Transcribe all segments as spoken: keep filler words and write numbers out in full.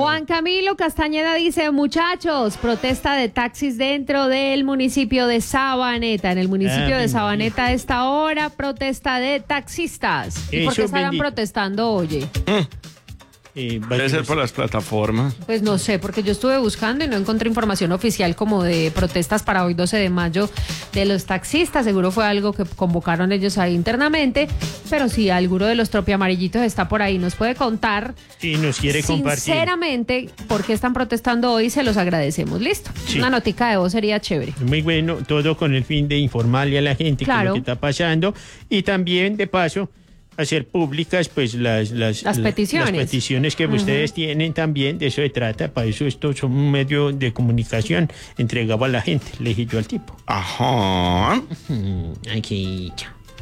Juan Camilo Castañeda dice, muchachos, protesta de taxis dentro del municipio de Sabaneta. En el municipio ah, de Sabaneta a esta hora, protesta de taxistas. ¿Y por qué estarán protestando, oye? Mm. Eh, Debe ser por las plataformas. Pues no sé, porque yo estuve buscando y no encontré información oficial como de protestas para hoy doce de mayo de los taxistas. Seguro fue algo que convocaron ellos ahí internamente, pero si alguno de los tropiamarillitos está por ahí, nos puede contar. Sí, nos quiere compartir. Sinceramente, ¿por qué están protestando hoy? Se los agradecemos. Listo. Sí. Una notica de voz sería chévere. Muy bueno, todo con el fin de informarle a la gente claro. qué es lo que está pasando y también, de paso, hacer públicas pues las las, las peticiones las peticiones que uh-huh. ustedes tienen también. De eso se trata. Para eso esto es un medio de comunicación entregado a la gente, le dije yo al tipo. Ajá. Aquí.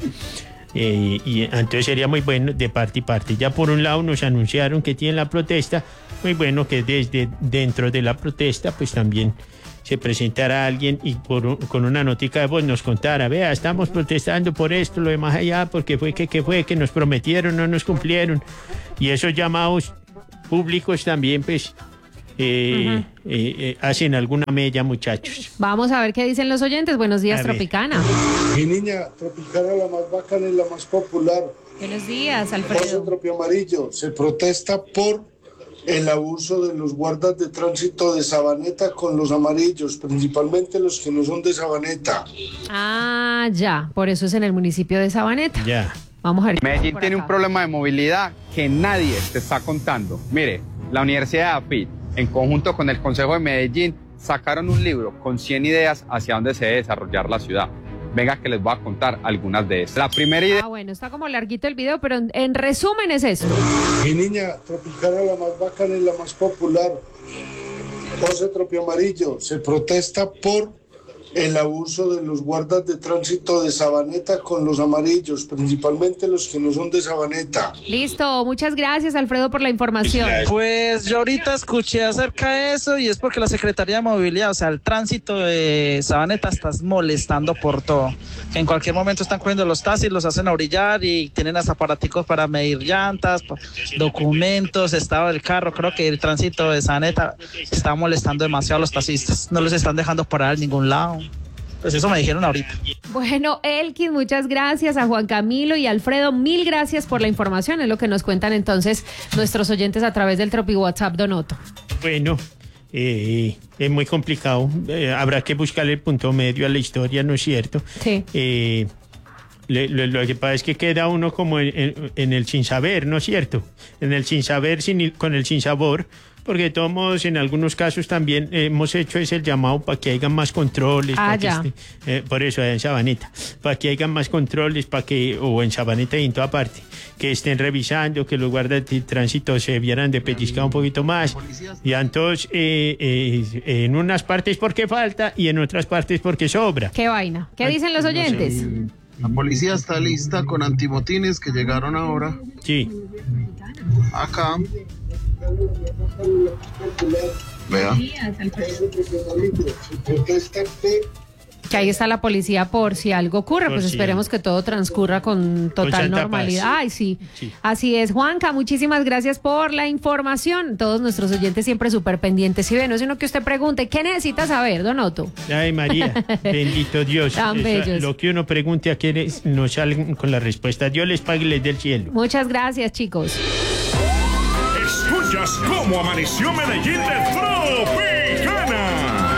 Eh, y entonces sería muy bueno de parte y parte. Ya por un lado nos anunciaron que tienen la protesta, muy bueno que desde dentro de la protesta pues también se presentara alguien y por, con una notica de voz nos contara, vea, estamos protestando por esto, lo demás allá, porque fue que, que fue que nos prometieron, no nos cumplieron. Y esos llamados públicos también, pues, eh, uh-huh. eh, eh, hacen alguna mella, muchachos. Vamos a ver qué dicen los oyentes. Buenos días, Tropicana. Mi niña, Tropicana, la más bacana y la más popular. Buenos días, Alfredo. Tropiamarillo, se protesta por el abuso de los guardas de tránsito de Sabaneta con los amarillos, principalmente los que no son de Sabaneta. Ah, ya, por eso es en el municipio de Sabaneta. Ya. Vamos a ver. Medellín tiene un problema de movilidad que nadie te está contando. Mire, la Universidad de A P I, en conjunto con el Consejo de Medellín, sacaron un libro con cien ideas hacia dónde se debe desarrollar la ciudad. Venga que les voy a contar algunas de estas. La primera idea... Ah, bueno, está como larguito el video, pero en, en resumen es esto. Mi niña, Tropicana, la más bacana y la más popular. José Tropiamarillo, se protesta por el abuso de los guardas de tránsito de Sabaneta con los amarillos, principalmente los que no son de Sabaneta. Listo, muchas gracias, Alfredo, por la información. Pues yo ahorita escuché acerca de eso y es porque la Secretaría de Movilidad, o sea, el tránsito de Sabaneta está molestando por todo. En cualquier momento están cogiendo los taxis, los hacen a orillar y tienen hasta aparaticos para medir llantas, documentos, estado del carro. Creo que el tránsito de Sabaneta está molestando demasiado a los taxistas. No los están dejando parar en ningún lado. Pues eso me dijeron ahorita. Bueno, Elkin, muchas gracias. A Juan Camilo y Alfredo, mil gracias por la información. Es lo que nos cuentan entonces nuestros oyentes a través del Tropi WhatsApp, Donoto. Bueno, eh, es muy complicado. Eh, habrá que buscarle el punto medio a la historia, ¿no es cierto? Sí. Eh, le, lo, lo que pasa es que queda uno como en, en, en el sin saber, ¿no es cierto? En el sin saber sin, con el sin sabor. Porque de todos modos, en algunos casos también eh, hemos hecho ese el llamado para que haya más controles. Ah, para ya. Que esté, eh, por eso, en Sabaneta. Para que haya más controles, para que, o en Sabaneta y en toda parte, que estén revisando, que los guardas de tránsito se vieran de pellizcar un poquito más. Y entonces, eh, eh, en unas partes porque falta y en otras partes porque sobra. ¿Qué vaina? ¿Qué dicen los oyentes? No sé. La policía está lista con antimotines que llegaron ahora. Sí. Acá. Vea. Que ahí está la policía por si algo ocurre, por pues si esperemos que todo transcurra con total con normalidad. Paz. Ay, sí. sí. Así es, Juanca, muchísimas gracias por la información. Todos nuestros oyentes siempre súper pendientes. Y bueno, sino que usted pregunte, ¿qué necesita saber, Donoto? Ay, María, bendito Dios. Tan bellos. Lo que uno pregunte a quienes nos salen con la respuesta. Dios les pague y les dé el cielo. Muchas gracias, chicos. Escuchas cómo amaneció Medellín de Tropicana.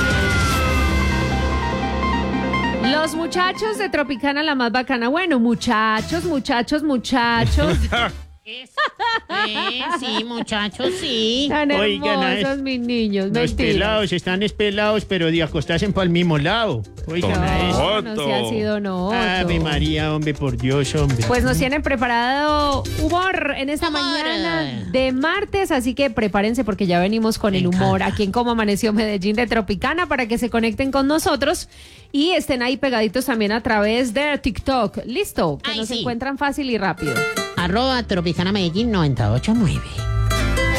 Los muchachos de Tropicana, la más bacana. Bueno, muchachos, muchachos, muchachos. Eso. Eh, sí, muchachos, sí. Tan hermosos, Oigan, mis niños. Los Mentira. pelados están espelados, pero de acostarse para el mismo lado. Oigan, no, a eso. no se ha sido no. Ave María, hombre, por Dios, hombre. Pues nos tienen preparado humor en esta humor. mañana de martes, así que prepárense porque ya venimos con Me el humor encanta. Aquí en Cómo Amaneció Medellín de Tropicana para que se conecten con nosotros y estén ahí pegaditos también a través de TikTok. Listo, que Ay, nos sí. encuentran fácil y rápido. Arroba Tropicana Medellín noventa y ocho nueve.